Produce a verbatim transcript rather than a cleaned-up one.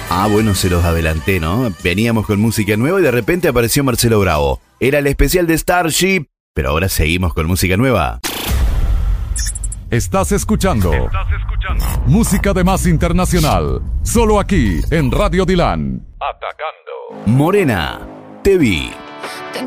Ah, bueno, se los adelanté, ¿no? Veníamos con música nueva y de repente apareció Marcelo Bravo. Era el especial de Starship, pero ahora seguimos con música nueva. Estás escuchando, Estás escuchando música de más internacional, solo aquí en Radio Dilan. Atacando. Morena, te vi.